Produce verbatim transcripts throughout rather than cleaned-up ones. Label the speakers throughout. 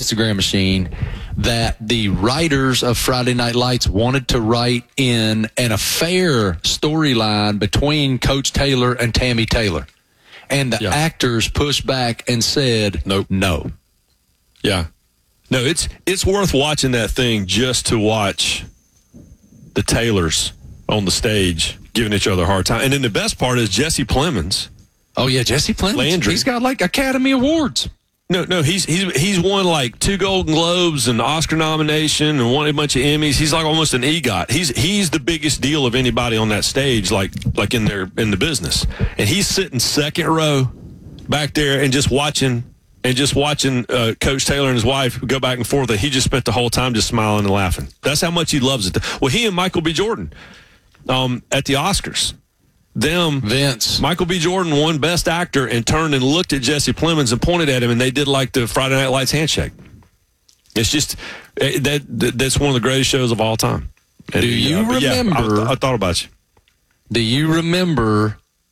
Speaker 1: Instagram machine that the writers of Friday Night Lights wanted to write in an affair storyline between Coach Taylor and Tammy Taylor. And the
Speaker 2: yeah.
Speaker 1: actors pushed back and said,
Speaker 2: nope.
Speaker 1: no.
Speaker 2: Yeah. No, it's it's worth watching that thing just to watch the Taylors on the stage giving each other a hard time. And then the best part is Jesse Plemons.
Speaker 1: Oh, yeah, Jesse Plemons.
Speaker 2: Landry.
Speaker 1: He's got, like, Academy Awards.
Speaker 2: No, no, he's he's he's won like two Golden Globes and Oscar nomination and won a bunch of Emmys. He's like almost an EGOT. He's he's the biggest deal of anybody on that stage, like like in their in the business. And he's sitting second row back there and just watching and just watching uh, Coach Taylor and his wife go back and forth. He just spent the whole time just smiling and laughing. That's how much he loves it. Well, he and Michael B. Jordan um, at the Oscars. Them,
Speaker 1: Vince.
Speaker 2: Michael B. Jordan won Best Actor and turned and looked at Jesse Plemons and pointed at him, and they did like the Friday Night Lights handshake. It's just that that's one of the greatest shows of all time. And,
Speaker 1: do you
Speaker 2: uh,
Speaker 1: remember?
Speaker 2: Yeah, I, I thought about you.
Speaker 1: Do you remember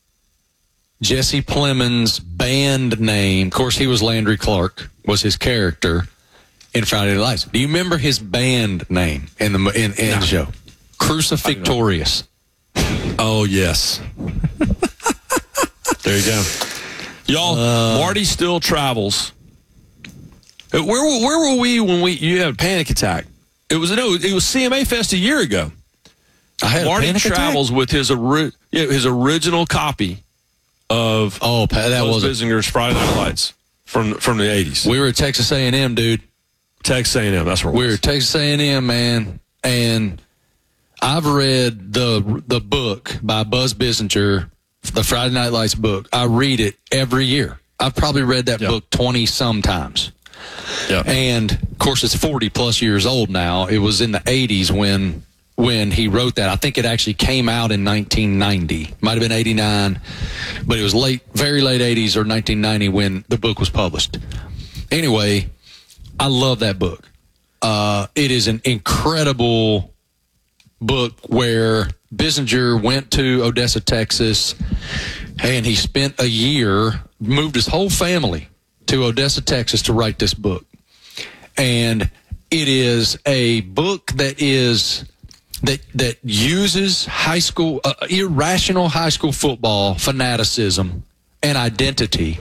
Speaker 1: Jesse Plemons' band name? Of course, he was Landry Clark, was his character in Friday Night Lights. Do you remember his band name in the in, in
Speaker 2: no.
Speaker 1: the show? Crucifixorious.
Speaker 2: Oh, yes. There you go. Y'all, uh, Marty still travels. Where, where were we when we you had a panic attack? It was no, it was C M A Fest a year ago.
Speaker 1: I had
Speaker 2: Marty
Speaker 1: a panic
Speaker 2: travels
Speaker 1: attack?
Speaker 2: with his ori- yeah, his original copy of
Speaker 1: oh, that was
Speaker 2: Bissinger's Friday Night Lights from from the eighties.
Speaker 1: We were at Texas A and M, dude.
Speaker 2: Texas A and M, that's where
Speaker 1: we were at Texas A and M, man, and I've read the the book by Buzz Bissinger, the Friday Night Lights book. I read it every year. I've probably read that
Speaker 2: yep.
Speaker 1: book twenty some times.
Speaker 2: Yep.
Speaker 1: And of course, it's forty plus years old now. It was in the eighties when when he wrote that. I think it actually came out in nineteen ninety. Might have been eighty-nine, but it was late, very late eighties or nineteen ninety when the book was published. Anyway, I love that book. Uh, it is an incredible book where Bissinger went to Odessa, Texas, and he spent a year, moved his whole family to Odessa, Texas to write this book. And it is a book that is that that uses high school uh, irrational high school football fanaticism and identity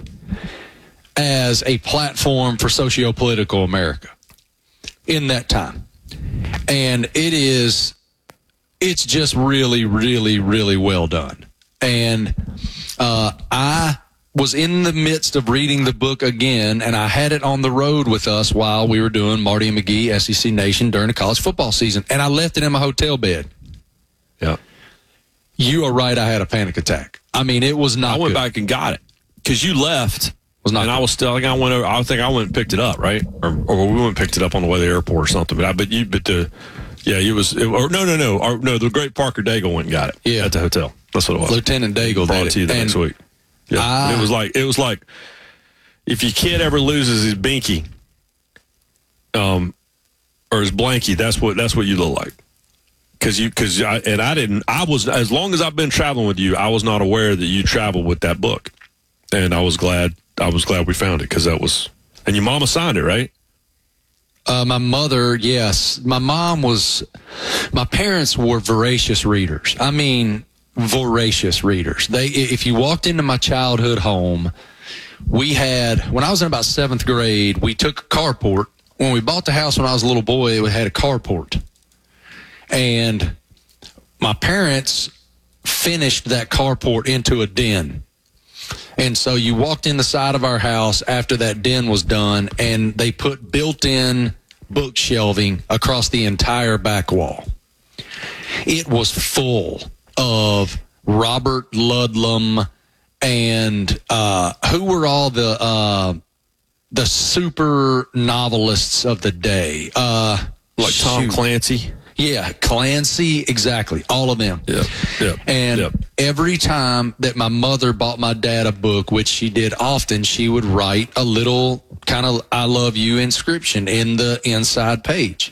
Speaker 1: as a platform for socio-political America in that time. And it is It's just really, really, really well done. And uh, I was in the midst of reading the book again, and I had it on the road with us while we were doing Marty and McGee, S E C Nation, during the college football season. And I left it in my hotel bed.
Speaker 2: Yeah.
Speaker 1: You are right, I had a panic attack. I mean, it was not
Speaker 2: I went
Speaker 1: good.
Speaker 2: back and got it because you left.
Speaker 1: Was not
Speaker 2: and
Speaker 1: good.
Speaker 2: I was still, I think I went over, I think I went and picked it up, right? Or, or we went and picked it up on the way to the airport or something. But I, but you, but the, Yeah, it was. It, or no, no, no, or, no. The great Parker Daigle went and got it.
Speaker 1: Yeah.
Speaker 2: At the hotel. That's what it was.
Speaker 1: Lieutenant Daigle
Speaker 2: brought
Speaker 1: did
Speaker 2: it to you the
Speaker 1: and
Speaker 2: next week. Yeah,
Speaker 1: I,
Speaker 2: and it was like it was like if your kid ever loses his binky, um, or his blankie, that's what that's what you look like. Because you, because I and I didn't. I was as long as I've been traveling with you, I was not aware that you traveled with that book, and I was glad. I was glad we found it because that was. And your mama signed it, right?
Speaker 1: Uh, my mother, yes. My mom was, my parents were voracious readers. I mean, voracious readers. They, if you walked into my childhood home, we had, when I was in about seventh grade, we took a carport. When we bought the house when I was a little boy, it had a carport. And my parents finished that carport into a den. And so you walked in the side of our house after that den was done, and they put built-in book shelving across the entire back wall. It was full of Robert Ludlum and uh, who were all the uh, the super novelists of the day? Uh,
Speaker 2: like Tom
Speaker 1: shoot.
Speaker 2: Clancy.
Speaker 1: Yeah, Clancy, exactly. All of them.
Speaker 2: Yeah, yeah.
Speaker 1: And
Speaker 2: yep.
Speaker 1: every time that my mother bought my dad a book, which she did often, she would write a little kind of I love you inscription in the inside page.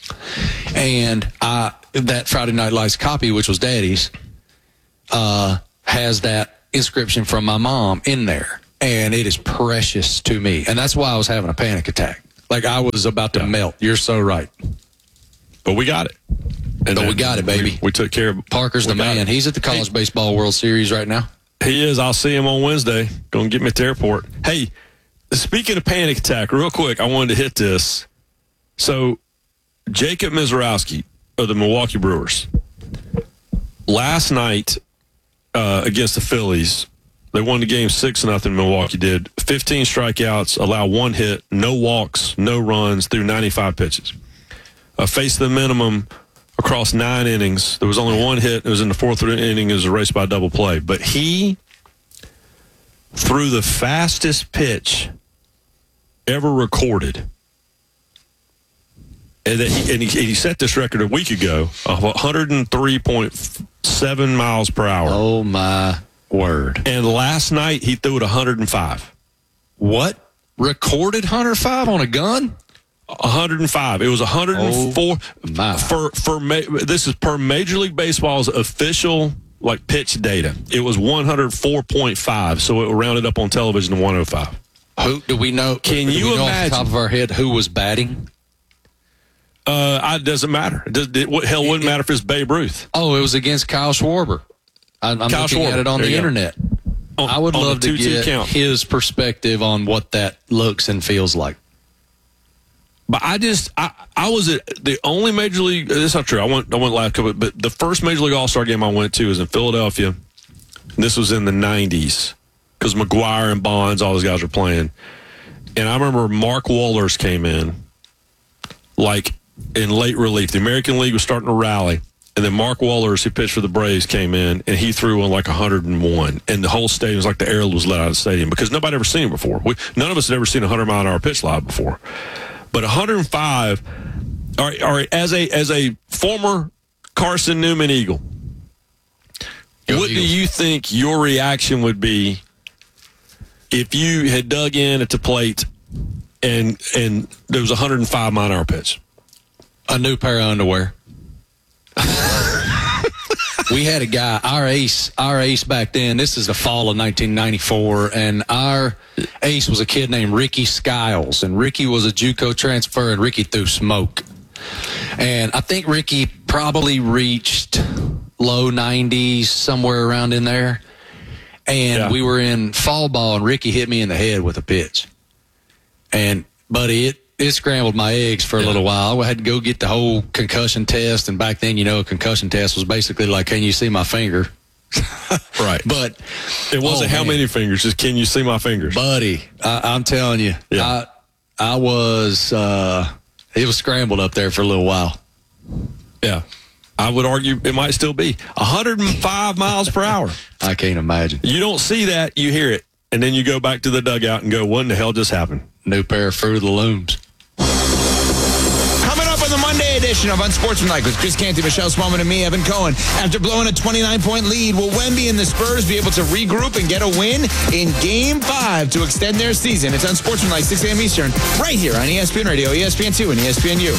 Speaker 1: And I that Friday Night Lights copy, which was Daddy's, uh, has that inscription from my mom in there. And it is precious to me. And that's why I was having a panic attack. Like I was about to yeah. melt. You're so right.
Speaker 2: But we got it.
Speaker 1: And but we got it, baby.
Speaker 2: We, we took care of it.
Speaker 1: Parker's the man. It. He's at the College he, Baseball World Series right now.
Speaker 2: He is. I'll see him on Wednesday. Going to get me at the airport. Hey, speaking of panic attack, real quick, I wanted to hit this. So, Jacob Misiorowski of the Milwaukee Brewers. Last night uh, against the Phillies, they won the game six nothing. Milwaukee did. fifteen strikeouts, allow one hit, no walks, no runs through ninety-five pitches. Uh, faced the minimum across nine innings. There was only one hit. It was in the fourth inning. It was a race by double play. But he threw the fastest pitch ever recorded. And, that he, and he, he set this record a week ago of one oh three point seven miles per hour.
Speaker 1: Oh, my word.
Speaker 2: And last night, he threw it one hundred five.
Speaker 1: What? Recorded one hundred five on a gun?
Speaker 2: one hundred five. It was one hundred four.
Speaker 1: Oh, my.
Speaker 2: For, for, this is per Major League Baseball's official like pitch data. It was one oh four point five, so it rounded up on television to one oh five.
Speaker 1: Who do we know?
Speaker 2: Can
Speaker 1: do
Speaker 2: you
Speaker 1: we know
Speaker 2: imagine?
Speaker 1: Off the top of our head, who was batting?
Speaker 2: Uh, it doesn't matter. It, does, it hell wouldn't it, matter if it's Babe Ruth.
Speaker 1: Oh, it was against Kyle Schwarber. I, I'm
Speaker 2: Kyle
Speaker 1: looking
Speaker 2: Schwarber.
Speaker 1: at it on
Speaker 2: there
Speaker 1: the
Speaker 2: you
Speaker 1: internet.
Speaker 2: On,
Speaker 1: I would love to get
Speaker 2: count.
Speaker 1: his perspective on what that looks and feels like.
Speaker 2: But I just, I, I was at the only Major League, that's not true. I went, I went last couple, but the first Major League All-Star game I went to was in Philadelphia. And this was in the nineties because McGuire and Bonds, all those guys were playing. And I remember Mark Wohlers came in like in late relief. The American League was starting to rally. And then Mark Wohlers, who pitched for the Braves, came in, and he threw on like one hundred one. And the whole stadium was like the air was let out of the stadium because nobody had ever seen it before. We, none of us had ever seen a one hundred mile an hour pitch live before. But one hundred five, all right, all right, as a as a former Carson Newman Eagle, Go what Eagles. Do you think your reaction would be if you had dug in at the plate and and there was a one hundred five mile an hour pitch?
Speaker 1: A new pair of underwear. We had a guy, our ace, our ace back then. This is the fall of nineteen ninety-four, and our ace was a kid named Ricky Skiles, and Ricky was a JUCO transfer, and Ricky threw smoke. And I think Ricky probably reached low nineties, somewhere around in there. And yeah. we were in fall ball, and Ricky hit me in the head with a pitch. And, buddy, it It scrambled my eggs for a yeah. little while. I had to go get the whole concussion test. And back then, you know, a concussion test was basically like, can you see my finger?
Speaker 2: Right.
Speaker 1: But
Speaker 2: it wasn't oh, how man. many fingers, just can you see my fingers?
Speaker 1: Buddy, I, I'm telling you, yeah. I, I was, uh, it was scrambled up there for a little while.
Speaker 2: Yeah. I would argue it might still be one hundred five miles per hour.
Speaker 1: I can't imagine.
Speaker 2: You don't see that, you hear it. And then you go back to the dugout and go, what in the hell just happened?
Speaker 1: New pair of Fruit of the Looms.
Speaker 3: Coming up on the Monday edition of Unsportsmanlike with Chris Canty, Michelle Smallman, and me, Evan Cohen. After blowing a twenty-nine point lead, will Wemby and the Spurs be able to regroup and get a win in Game five to extend their season? It's Unsportsmanlike, six a.m. Eastern, right here on E S P N Radio, E S P N two, and E S P N U.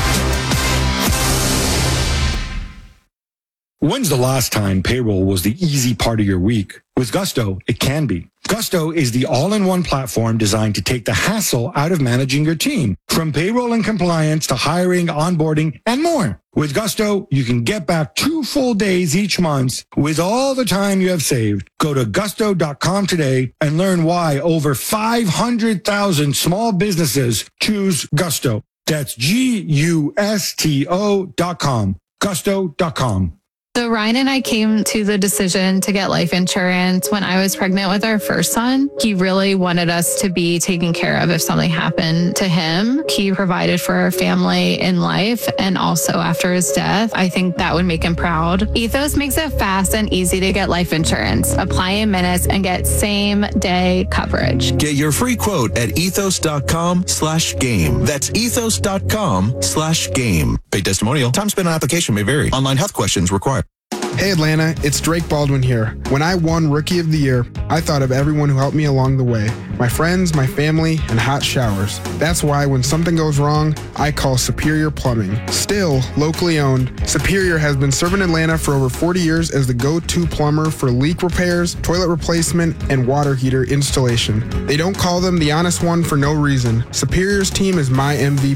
Speaker 4: When's the last time payroll was the easy part of your week? With Gusto, it can be. Gusto is the all-in-one platform designed to take the hassle out of managing your team, from payroll and compliance to hiring, onboarding, and more. With Gusto, you can get back two full days each month with all the time you have saved. Go to gusto dot com today and learn why over five hundred thousand small businesses choose Gusto. That's G U S T O dot com. gusto dot com.
Speaker 5: So Ryan and I came to the decision to get life insurance when I was pregnant with our first son. He really wanted us to be taken care of if something happened to him. He provided for our family in life and also after his death. I think that would make him proud. Ethos makes it fast and easy to get life insurance. Apply in minutes and get same day coverage.
Speaker 6: Get your free quote at ethos dot com slash game. That's ethos dot com slash game. Paid testimonial. Time spent on application may vary. Online health questions required.
Speaker 7: Hey Atlanta, it's Drake Baldwin here. When I won Rookie of the Year, I thought of everyone who helped me along the way. My friends, my family, and hot showers. That's why when something goes wrong, I call Superior Plumbing. Still locally owned, Superior has been serving Atlanta for over forty years as the go-to plumber for leak repairs, toilet replacement, and water heater installation. They don't call them the honest one for no reason. Superior's team is my M V P.